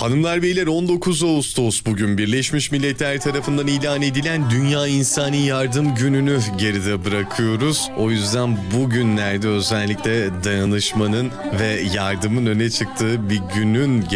Hanımlar beyler 19 Ağustos bugün Birleşmiş Milletler tarafından ilan edilen Dünya İnsani Yardım Günü'nü geride bırakıyoruz. O yüzden bugünlerde özellikle dayanışmanın ve yardımın öne çıktığı bir günün